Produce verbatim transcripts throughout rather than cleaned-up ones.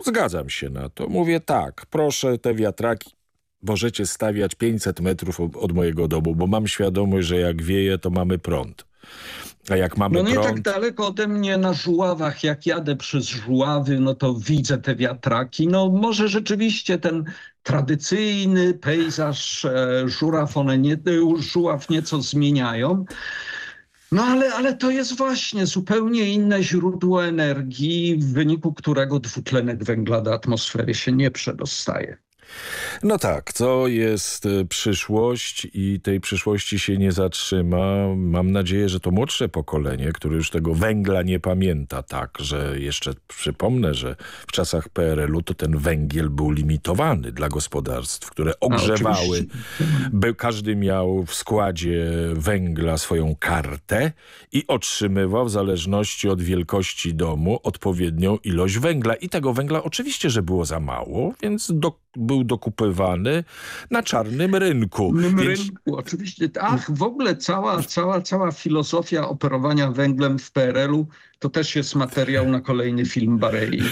zgadzam się na to. Mówię tak, proszę te wiatraki możecie stawiać pięćset metrów od, od mojego domu, bo mam świadomość, że jak wieje, to mamy prąd. A jak mamy No nie prąd... tak daleko ode mnie na Żuławach, jak jadę przez Żuławy, no to widzę te wiatraki. No może rzeczywiście ten tradycyjny pejzaż e, Żuraw, one nie, Żuław nieco zmieniają. No ale, ale to jest właśnie zupełnie inne źródło energii, w wyniku którego dwutlenek węgla do atmosfery się nie przedostaje. No tak, to jest przyszłość i tej przyszłości się nie zatrzyma. Mam nadzieję, że to młodsze pokolenie, które już tego węgla nie pamięta tak, że jeszcze przypomnę, że w czasach P R L u to ten węgiel był limitowany dla gospodarstw, które ogrzewały. By, każdy miał w składzie węgla swoją kartę i otrzymywał w zależności od wielkości domu odpowiednią ilość węgla. I tego węgla oczywiście, że było za mało, więc do, był dokupywany na czarnym rynku. Na Więc... rynku, oczywiście. Ach, w ogóle cała, cała, cała filozofia operowania węglem w P R L u to też jest materiał na kolejny film Barei.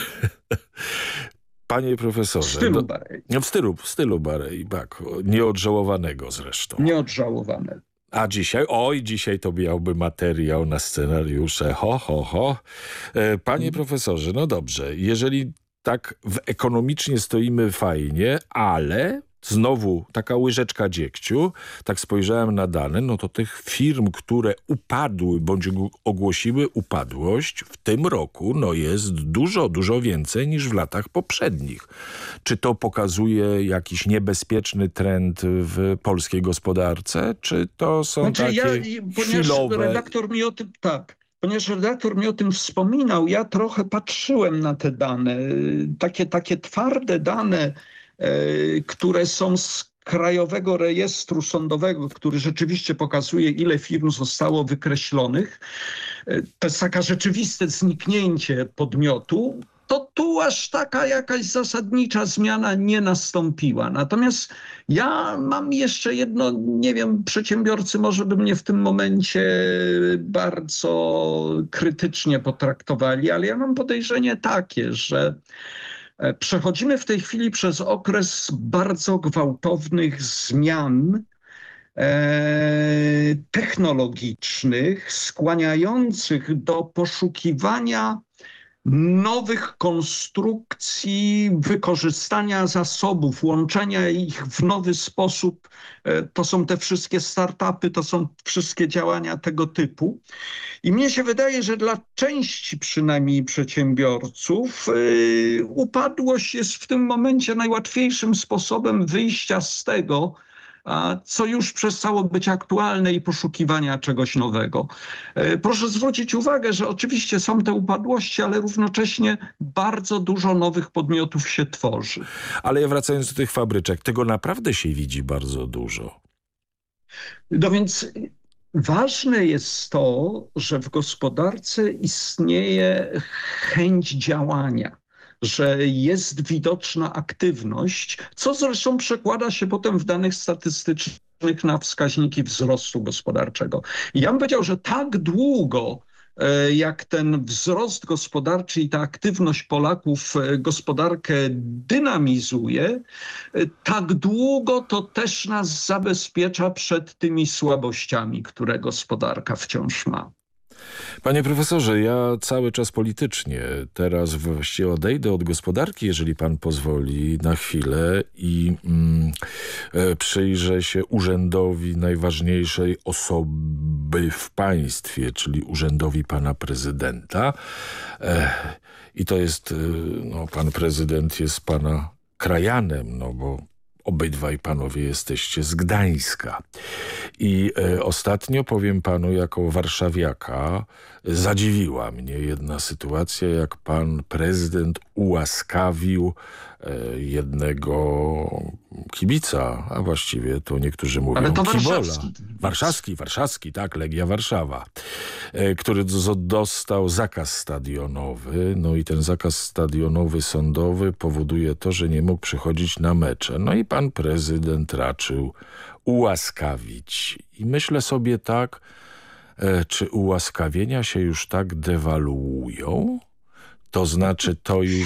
Panie profesorze. W stylu do, Barei. W stylu, w stylu Barei, tak. Nieodżałowanego zresztą. Nieodżałowane. A dzisiaj, oj, dzisiaj to miałby materiał na scenariusze. Ho, ho, ho. Panie hmm. profesorze, no dobrze, jeżeli tak w ekonomicznie stoimy fajnie, ale znowu taka łyżeczka dziegciu, tak spojrzałem na dane, no to tych firm, które upadły bądź ogłosiły upadłość w tym roku, no jest dużo, dużo więcej niż w latach poprzednich. Czy to pokazuje jakiś niebezpieczny trend w polskiej gospodarce, czy to są znaczy, takie ja, ponieważ chwilowe... redaktor mi o tym, tak. Ponieważ redaktor mi o tym wspominał, ja trochę patrzyłem na te dane, takie, takie twarde dane, e, które są z Krajowego Rejestru Sądowego, który rzeczywiście pokazuje, ile firm zostało wykreślonych. E, to jest taka rzeczywiste zniknięcie podmiotu. To tu aż taka jakaś zasadnicza zmiana nie nastąpiła. Natomiast ja mam jeszcze jedno, nie wiem, przedsiębiorcy może by mnie w tym momencie bardzo krytycznie potraktowali, ale ja mam podejrzenie takie, że przechodzimy w tej chwili przez okres bardzo gwałtownych zmian technologicznych, skłaniających do poszukiwania nowych konstrukcji, wykorzystania zasobów, łączenia ich w nowy sposób. To są te wszystkie startupy, to są wszystkie działania tego typu. I mnie się wydaje, że dla części przynajmniej przedsiębiorców yy, upadłość jest w tym momencie najłatwiejszym sposobem wyjścia z tego, co już przestało być aktualne i poszukiwania czegoś nowego. Proszę zwrócić uwagę, że oczywiście są te upadłości, ale równocześnie bardzo dużo nowych podmiotów się tworzy. Ale ja wracając do tych fabryczek, tego naprawdę się widzi bardzo dużo. No więc ważne jest to, że w gospodarce istnieje chęć działania, że jest widoczna aktywność, co zresztą przekłada się potem w danych statystycznych na wskaźniki wzrostu gospodarczego. I ja bym powiedział, że tak długo jak ten wzrost gospodarczy i ta aktywność Polaków gospodarkę dynamizuje, tak długo to też nas zabezpiecza przed tymi słabościami, które gospodarka wciąż ma. Panie profesorze, ja cały czas politycznie teraz właściwie odejdę od gospodarki, jeżeli pan pozwoli, na chwilę i mm, przyjrzę się urzędowi najważniejszej osoby w państwie, czyli urzędowi pana prezydenta. I to jest, no, pan prezydent jest pana krajanem, no bo obydwaj panowie jesteście z Gdańska. I e, ostatnio, powiem panu, jako warszawiaka, zadziwiła mnie jedna sytuacja, jak pan prezydent ułaskawił e, jednego kibica, a właściwie to niektórzy mówią ale to kibola. warszawski. Warszawski, warszawski, tak, Legia Warszawa, e, który dostał zakaz stadionowy, no i ten zakaz stadionowy sądowy powoduje to, że nie mógł przychodzić na mecze. No i pan prezydent raczył ułaskawić. I myślę sobie tak, e, czy ułaskawienia się już tak dewaluują? To znaczy to już